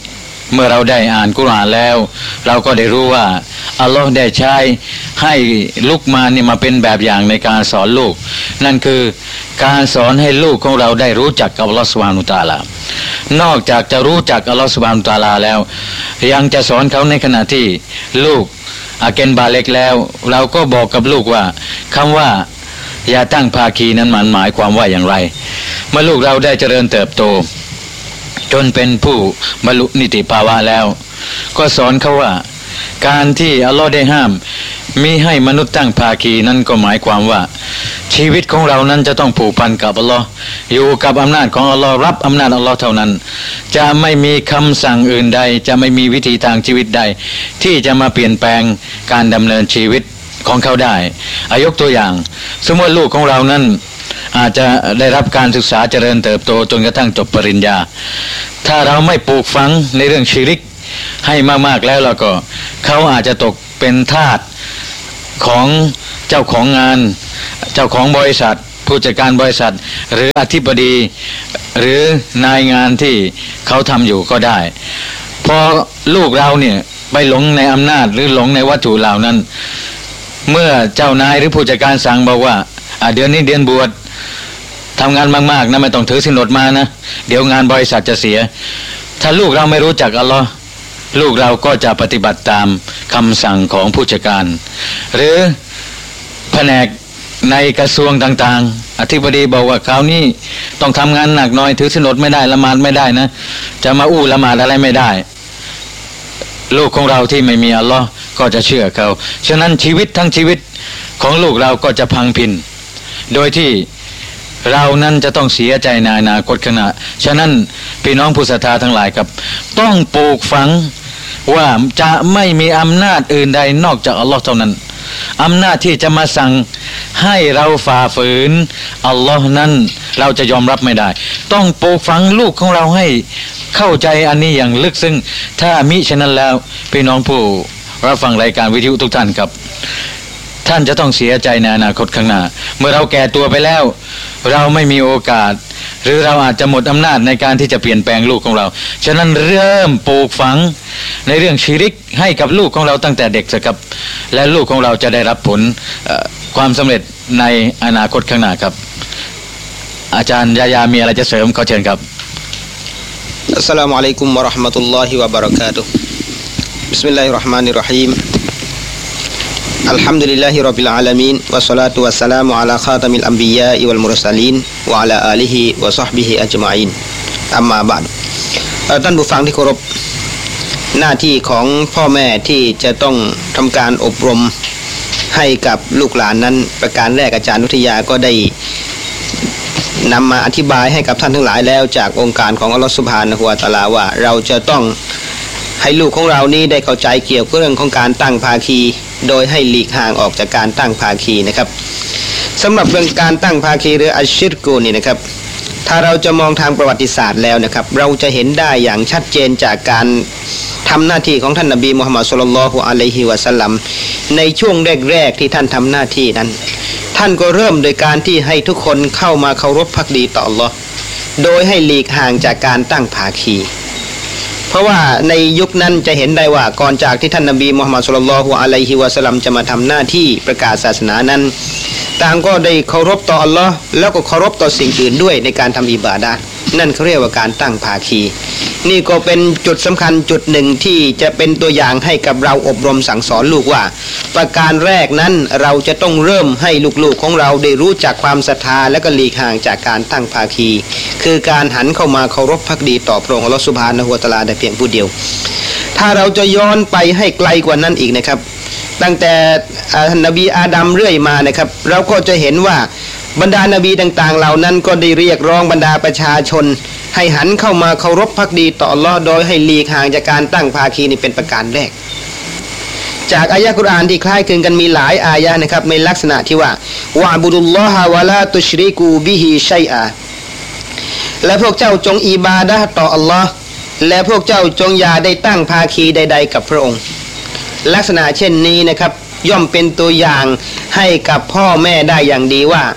เมื่อเราได้อ่านกุรอานแล้วเราก็ได้รู้ว่าอัลลอฮ์ได้ใช้ให้ลุกมานี่มาเป็นแบบอย่างในการสอนลูกนั่นคือการสอนให้ลูกของเราได้รู้จักกับอัลลอฮ์ซุบฮานะฮูวะตะอาลานอกจากจะรู้จักอัลลอฮ์ซุบฮานะฮูวะตะอาลาแล้วยังจะสอนเขาในขณะที่ลูกอาเกนบาเล็กแล้วเราก็บอกกับลูกว่าคำว่าอย่าตั้งภาคีนั้นมันหมายความว่าอย่างไรเมื่อลูกเราได้เจริญเติบโตจนเป็นผู้บรรลุนิติภาวะแล้วก็สอนเขาว่าการที่อัลลอฮ์ได้ห้ามมิให้มนุษย์ตั้งภาคีนั้นก็หมายความว่าชีวิตของเรานั้นจะต้องผูกพันกับอัลลอฮ์อยู่กับอำนาจของอัลลอฮ์รับอำนาจอัลลอฮ์เท่านั้นจะไม่มีคำสั่งอื่นใดจะไม่มีวิธีทางชีวิตใดที่จะมาเปลี่ยนแปลงการดำเนินชีวิตของเขาได้อายกตัวอย่างสมมติลูกของเรานั้นอาจจะได้รับการศึกษาเจริญเติบโตจนกระทั่งจบปริญญาถ้าเราไม่ปลูกฝังในเรื่องชิริกให้มากๆแล้วเราก็เขาอาจจะตกเป็นทาสของเจ้าของงานเจ้าของบริษัทผู้จัดการบริษัทหรืออธิบดีหรือนายงานที่เขาทำอยู่ก็ได้พอลูกเราเนี่ยไปหลงในอำนาจหรือหลงในวัตถุเหล่านั้นเมื่อเจ้านายหรือผู้จัดการสั่งบอกว่าเดือนนี้เดือนบวชทำงานมากๆนะไม่ต้องถือสินอดมานะเดี๋ยวงานบริษัทจะเสียถ้าลูกเราไม่รู้จักอัลลอฮ์ลูกเราก็จะปฏิบัติตามคำสั่งของผู้จัดการหรือแผนกในกระทรวงต่างๆอธิบดีบอกว่าคราวนี้ต้องทำงานหนักหน่อยถือสินอดไม่ได้ละหมาดไม่ได้นะจะมาอู้ละหมาดอะไรไม่ได้ลูกของเราที่ไม่มีอัลลอฮ์ก็จะเชื่อเขาฉะนั้นชีวิตทั้งชีวิตของลูกเราก็จะพังพินโดยที่เรานั้นจะต้องเสียใจในอนาคตข้างหน้าฉะนั้นพี่น้องผู้ศรัทธาทั้งหลายครับต้องปลูกฝังว่าจะไม่มีอำนาจอื่นใดนอกจากอัลลอฮ์เท่านั้นอำนาจที่จะมาสั่งให้เราฝ่าฝืนอัลลอฮ์นั้นเราจะยอมรับไม่ได้ต้องปลูกฝังลูกของเราให้เข้าใจอันนี้อย่างลึกซึ้งถ้ามิฉะนั้นแล้วพี่น้องผู้รับฟังรายการวิทยุทุกท่านครับท่านจะต้องเสียใจในอนาคตข้างหน้าเมื่อเราแก่ตัวไปแล้วเราไม่มีโอกาสหรือเราอาจจะหมดอำนาจในการที่จะเปลี่ยนแปลงลูกของเราฉะนั้นเริ่มปลูกฝังในเรื่องชิริกให้กับลูกของเราตั้งแต่เด็กสักครับและลูกของเราจะได้รับผลความสำเร็จในอนาคตข้างหน้าครับอาจารย์ยายามีอะไรจะเสริมขอเชิญครับอัสสลามุอะลัยกุมวะเราะห์มะตุลลอฮิวะบะเราะกาตุฮ์บิสมิลลาฮิรเราะห์มานิรเราะฮีมอัลฮัมดุลิลลาฮิร็อบบิลอาลามีนวัสศอลาตุวัสสลามุอะลาคาตะมิลอัมบิยาอิวัลมุรสะลีนวะอะลาอาลิฮิวะศอฮบิฮิอัจมะอีนอัมมาบะอ์ท่านผู้ฟังที่เคารพหน้าที่ของพ่อแม่ที่จะต้องทำการอบรมให้กับลูกหลานนั้นประการแรกอาจารย์วิทยาก็ได้นำมาอธิบายให้กับท่านทั้งหลายแล้วจากองค์การของอัลลอฮฺซุบฮานะฮูวะตะอาลาว่าเราจะต้องให้ลูกของเรานี้ได้เข้าใจเกี่ยวกับเรื่องของการตั้งภาคีโดยให้หลีกห่างออกจากการตั้งภาคีนะครับสำหรับเรื่องการตั้งภาคีหรืออัชชิรกูนี่นะครับถ้าเราจะมองทางประวัติศาสตร์แล้วนะครับเราจะเห็นได้อย่างชัดเจนจากการทำหน้าที่ของท่านนบีมุฮัมมัดศ็อลลัลลอฮุอะลัยฮิวะซัลลัมในช่วงแรกๆที่ท่านทำหน้าที่นั้นท่านก็เริ่มโดยการที่ให้ทุกคนเข้ามาเคารพภักดีต่ออัลเลาะห์โดยให้หลีกห่างจากการตั้งภาคีเพราะว่าในยุคนั้นจะเห็นได้ว่าก่อนจากที่ท่านนบีมุฮัมมัดศ็อลลัลลอฮุอะลัยฮิวะซัลลัมจะมาทำหน้าที่ประกาศศาสนานั้นต่างก็ได้เคารพต่ออัลเลาะห์แล้วก็เคารพต่อสิ่งอื่นด้วยในการทำอิบาดะห์นั่นเขาเรียกว่าการตั้งภาคีนี่ก็เป็นจุดสำคัญจุดหนึ่งที่จะเป็นตัวอย่างให้กับเราอบรมสั่งสอนลูกว่าประการแรกนั้นเราจะต้องเริ่มให้ลูกๆของเราได้รู้จักความศรัทธาและก็หลีกห่างจากการตั้งภาคีคือการหันเข้ามาเคารพภักดีต่อพระองค์อัลเลาะห์ซุบฮานะฮูวะตะอาลาแต่เพียงผู้เดียวถ้าเราจะย้อนไปให้ไกลกว่านั้นอีกนะครับตั้งแต่ท่านนบีอาดัมเรื่อยมานะครับเราก็จะเห็นว่าบรรดานบีต่างๆเหล่านั้นก็ได้เรียกร้องบรรดาประชาชนให้หันเข้ามาเคารพภักดีต่ออัลเลาะห์โดยให้หลีกห่างจากการตั้งภาคีนี่เป็นประการแรกจากอายะห์กุรอานที่คล้ายคลึงกันมีหลายอายะห์นะครับในลักษณะที่ว่าวะบุดุลลอฮะวะลาตุชริกูบิฮิชัยอะและพวกเจ้าจงอิบาดะห์ต่ออัลเลาะห์และพวกเจ้าจงอย่าได้ตั้งภาคีใดๆกับพระองค์ลักษณะเช่นนี้นะครับย่อมเป็นตัวอย่างให้กับพ่อแม่ได้อย่างดีว่า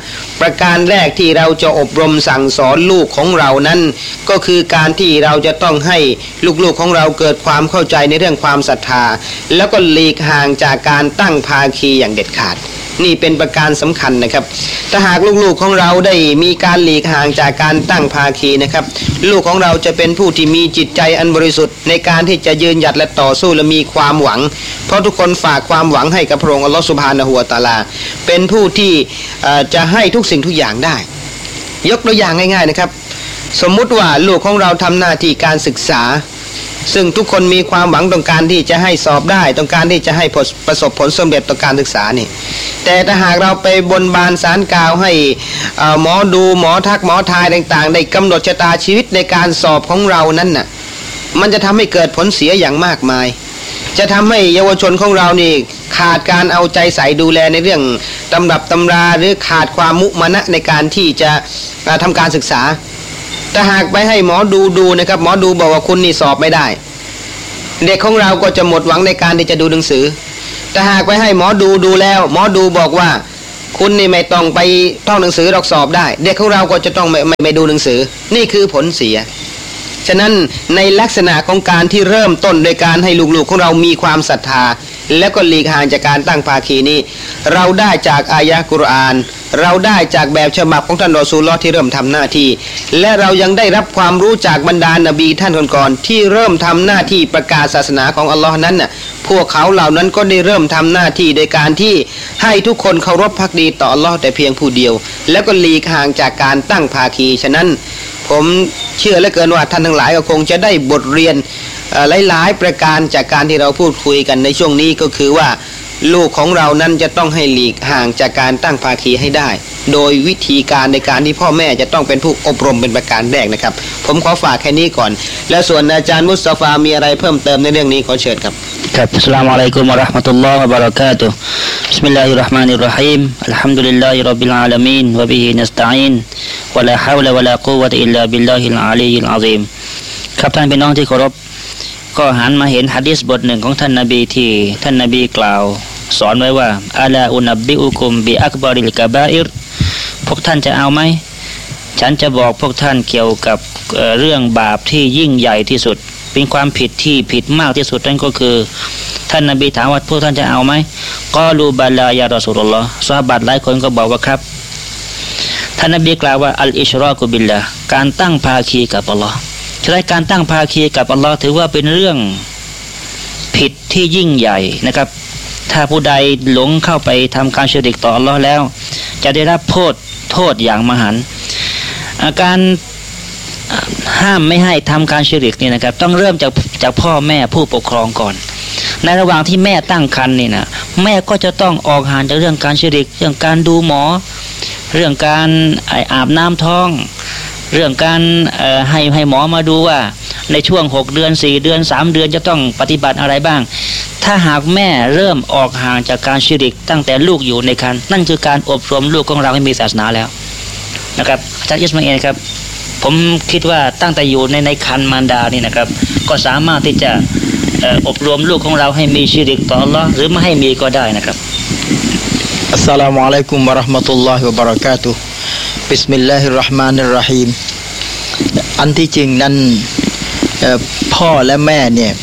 ประการแรกที่เราจะอบรมสั่งสอนลูกของเรานั้นก็คือการที่เราจะต้องให้ลูกๆของเราเกิดความเข้าใจในเรื่องความศรัทธาแล้วก็หลีกห่างจากการตั้งภาคีอย่างเด็ดขาดนี่เป็นประการสำคัญนะครับถ้าหากลูกๆของเราได้มีการหลีกห่างจากการตั้งภาคีนะครับลูกของเราจะเป็นผู้ที่มีจิตใจอันบริสุทธิ์ในการที่จะยืนหยัดและต่อสู้และมีความหวังเพราะทุกคนฝากความหวังให้กับพระองค์อัลลอฮฺซุบฮานะฮูวะตะอาลาเป็นผู้ที่จะให้ทุกสิ่งทุกอย่างได้ยกตัวอย่างง่ายๆนะครับสมมุติว่าลูกของเราทำหน้าที่การศึกษาซึ่งทุกคนมีความหวังต้องการที่จะให้สอบได้ต้องการที่จะให้ประสบผลสำเร็จต่อการศึกษานี่แต่ถ้าหากเราไปบนบานศาลกล่าวให้หมอดูหมอทักหมอทายต่างๆได้กำหนดชะตาชีวิตในการสอบของเรานั้นน่ะมันจะทำให้เกิดผลเสียอย่างมากมายจะทำให้เยาวชนของเรานี่ขาดการเอาใจใส่ดูแลในเรื่องตำรับตำราหรือขาดความมุมานะในการที่จะทำการศึกษาถ้าหากไปให้หมอดูดูนะครับหมอดูบอกว่าคุณนี่สอบไม่ได้เด็กของเราก็จะหมดหวังในการที่จะดูหนังสือถ้าหากไปให้หมอดูดูแล้วหมอดูบอกว่าคุณนี่ไม่ต้องไปท่องหนังสือหรอกสอบได้เด็กของเราก็จะต้องไม่ไม่ไม่ดูหนังสือนี่คือผลเสียฉะนั้นในลักษณะของการที่เริ่มต้นโดยการให้ลูกๆของเรามีความศรัทธาแล้วก็หลีกห่างจากการตั้งภาคีนี้เราได้จากอายะห์กุรอานเราได้จากแบบฉบับของท่านรอซูลุลลอฮ์ที่เริ่มทำหน้าที่และเรายังได้รับความรู้จากบรรดานบีท่านก่อนๆที่เริ่มทำหน้าที่ประกาศศาสนาของอัลลอฮ์นั้นน่ะพวกเขาเหล่านั้นก็ได้เริ่มทำหน้าที่โดยการที่ให้ทุกคนเคารพภักดีต่ออัลลอฮ์แต่เพียงผู้เดียวแล้วก็หลีกห่างจากการตั้งภาคีฉะนั้นผมเชื่อเหลือเกินว่าท่านทั้งหลายก็คงจะได้บทเรียนหลายๆประการจากการที่เราพูดคุยกันในช่วงนี้ก็คือว่าลูกของเรานั้นจะต้องให้หลีกห่างจากการตั้งภาคีให้ได้โดยวิธีการในการที่พ่อแม่จะต้องเป็นผู้อบรมเป็นประการแรกนะครับผมขอฝากแค่นี้ก่อนและส่วนอาจารย์มุสตาฟามีอะไรเพิ่มเติมในเรื่องนี้ขอเชิญครับครับอัสสลามุอะลัยกุมวะเราะห์มะตุลลอฮ์วะบะเราะกาตุฮ์บิสมิลลาฮิรเราะห์มานิรเราะฮีมอัลฮัมดุลิลลาฮิร็อบบิลอาละมีนวะบิฮินัสตะอีนวะลาฮาวละวะลากุวะตะอิลลาบิลลาฮิลอาลียิลอะซีมครับท่านพี่น้องที่เคารพก็หันมาเห็นหะดีษบทหนึ่งของท่านนบีที่ท่านนบีกล่าวสอนไว้ว่าอะลาอุนับบิอุกุมบิอักบาริลกะบาอิรพวกท่านจะเอาไหมฉันจะบอกพวกท่านเกี่ยวกับ เอ่อ เรื่องบาปที่ยิ่งใหญ่ที่สุดเป็นความผิดที่ผิดมากที่สุดนั่นก็คือท่านนบีถามว่าพวกท่านจะเอาไหมกอลูบาลายารอซูลุลลอฮ์ซอฮาบะห์หลายคนก็บอกว่าครับท่านนบีกล่าวว่าอัลอิชรอกุบิลลาห์การตั้งภาคีกับอัลลอฮ์ฉะนั้นการตั้งภาคีกับอัลลอฮ์ถือว่าเป็นเรื่องผิดที่ยิ่งใหญ่นะครับถ้าผู้ใดหลงเข้าไปทำการชิริกต่ออัลลอฮ์แล้วจะได้รับโทษโทษอย่างมหันต์การห้ามไม่ให้ทำการชิริกนี่นะครับต้องเริ่มจากจากพ่อแม่ผู้ปกครองก่อนในระหว่างที่แม่ตั้งครรภ์นี่นะแม่ก็จะต้องออกห่างจากเรื่องการชิริกเรื่องการดูหมอเรื่องการอาบน้ำท้องเรื่องการให้ให้หมอมาดูว่าในช่วงหกเดือนสี่เดือนสามเดือนจะต้องปฏิบัติอะไรบ้างถ้าหากแม่เริ่มออกห่างจากการชิริกตั้งแต่ลูกอยู่ในครรภ์นั่นคือการอบรมลูกของเราให้มีศาสนาแล้วนะครับอาจารย์อิสมาอิลครับผมคิดว่าตั้งแต่อยู่ในในครรภ์มารดานี่นะครับก็สามารถที่จะอบรมลูกของเราให้มีชิริกต่ออัลเลาะห์หรือไม่ให้มีก็ได้นะครับอัสสลามุอะลัยกุมวะเราะห์มะตุลลอฮิวะบะเราะกาตุฮ์บิสมิลลาฮิรเราะห์มานิรเราะฮีมอันที่จริงนั้นพ่อและแม่เนี่ย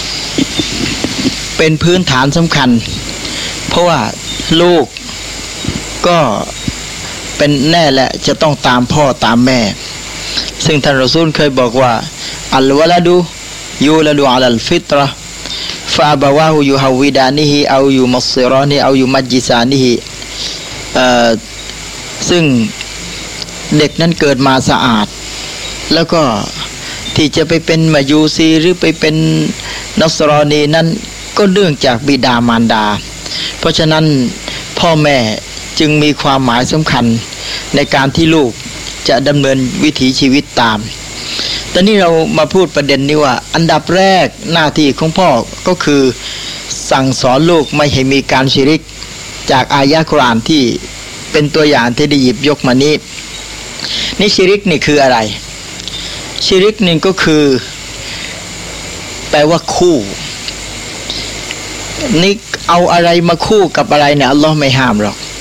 เป็นพื้นฐานสำคัญเพราะว่าลูกก็เป็นแน่แหละจะต้องตามพ่อตามแม่ซึ่งท่านรอซูลเคยบอกว่าอัลวะลาดูยูลาดูอะลัลฟิตเราะห์ฟะอะบะวาฮูยูฮาวิดานิฮิเอายูมัศซิรานิเอายูมัจญิซานิฮิเอ่อซึ่งเด็กนั้นเกิดมาสะอาดแล้วก็ที่จะไปเป็นมายูซีหรือไปเป็นนัสรอนีนั้นก็เนื่องจากบิดามารดาเพราะฉะนั้นพ่อแม่จึงมีความหมายสำคัญในการที่ลูกจะดำเนินวิถีชีวิตตามตอนนี้เรามาพูดประเด็นนี้ว่าอันดับแรกหน้าที่ของพ่อก็คือสั่งสอนลูกไม่ให้มีการชิริกจากอายะห์กุรอานที่เป็นตัวอย่างที่ได้หยิบยกมานี้นี่ชิริกนี่คืออะไรชิริกนี่ก็คือแปลว่าคู่นี่เอาอะไรมาคู่กับอะไรเนี่ยอัลลอฮ์ไม่ห้ามหรอก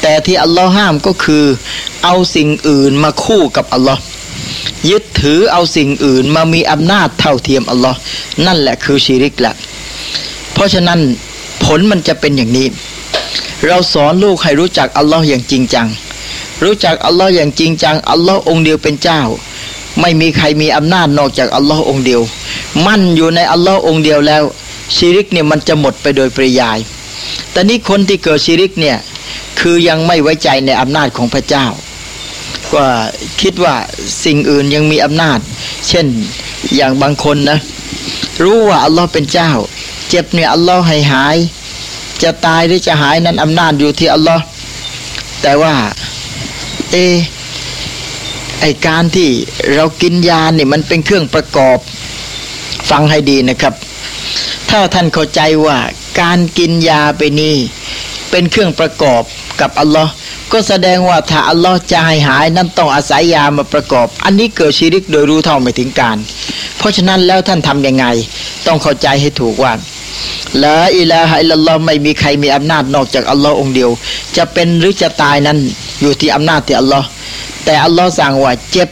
แต่ที่อัลลอฮ์ห้ามก็คือเอาสิ่งอื่นมาคู่กับอัลลอฮ์ยึดถือเอาสิ่งอื่นมามีอำนาจเท่าเทียมอัลลอฮ์นั่นแหละคือชิริกแหละเพราะฉะนั้นผลมันจะเป็นอย่างนี้เราสอนลูกให้รู้จักอัลลอฮ์อย่างจริงจังรู้จักอัลลอฮ์อย่างจริงจังอัลลอฮ์องค์เดียวเป็นเจ้าไม่มีใครมีอำนาจนอกจากอัลลอฮ์องค์เดียวมั่นอยู่ในอัลลอฮ์องค์เดียวแล้วชิริกเนี่ยมันจะหมดไปโดยปริยายแต่นี้คนที่เกิดชิริกเนี่ยคือยังไม่ไว้ใจในอำนาจของพระเจ้าว่าคิดว่าสิ่งอื่นยังมีอำนาจเช่นอย่างบางคนนะรู้ว่าอัลลอฮ์เป็นเจ้าเจ็บเนี่ยอัลลอฮ์ให้หายจะตายหรือจะหายนั้นอำนาจอยู่ที่อัลลอฮ์แต่ว่าเอไอการที่เรากินยาเนี่ยมันเป็นเครื่องประกอบฟังให้ดีนะครับถ้าท่านเข้าใจว่าการกินยาไปนี่เป็นเครื่องประกอบกับอัลลอฮ์ก็แสดงว่าถ้าอัลลอฮ์จะให้หายนั้นต้องอาศัยยามาประกอบอันนี้เกิดชิริกโดยรู้เท่าไม่ถึงการเพราะฉะนั้นแล้วท่านทำยังไงต้องเข้าใจให้ถูกว่าลาอิลาฮะอิลลัลลอฮ์ไม่มีใครมีอำนาจนอกจากอัลลอฮ์องค์เดียวจะเป็นหรือจะตายนั้นอยู่ที่อำนาจที่อัลลอฮ์แต่อัลลอฮ์สั่งว่าเจ็บ